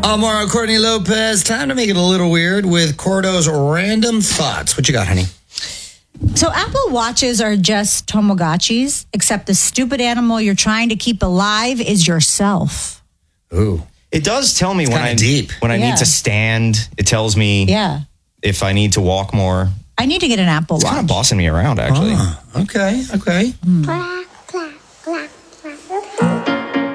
Mauro Courtney Lopez. Time to make it a little weird with Cordo's random thoughts. What you got, honey? So Apple Watches are just Tamagotchis, except the stupid animal you're trying to keep alive is yourself. Ooh. It does tell me when I Yeah. need to stand. It tells me if I need to walk more. I need to get an Apple Watch. It's kind of bossing me around, actually. Okay.